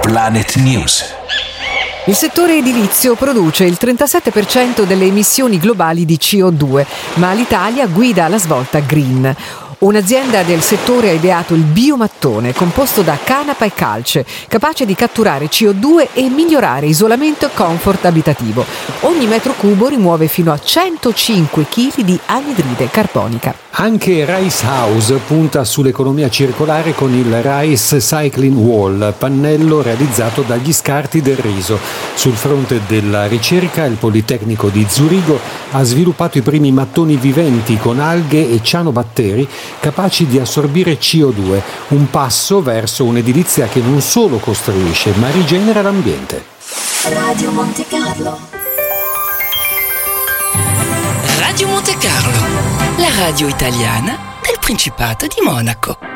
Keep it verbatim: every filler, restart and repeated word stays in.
Planet News. Il settore edilizio produce il trentasette per cento delle emissioni globali di C O due, ma l'Italia guida la svolta green. Un'azienda del settore ha ideato il biomattone, composto da canapa e calce, capace di catturare C O due e migliorare isolamento e comfort abitativo. Ogni metro cubo rimuove fino a centocinque chili di anidride carbonica. Anche Rice House punta sull'economia circolare con il Rice Cycling Wall, pannello realizzato dagli scarti del riso. Sul fronte della ricerca, il Politecnico di Zurigo ha sviluppato i primi mattoni viventi con alghe e cianobatteri capaci di assorbire C O due, un passo verso un'edilizia che non solo costruisce, ma rigenera l'ambiente. Radio Monte Carlo. Radio Monte Carlo, la radio italiana del Principato di Monaco.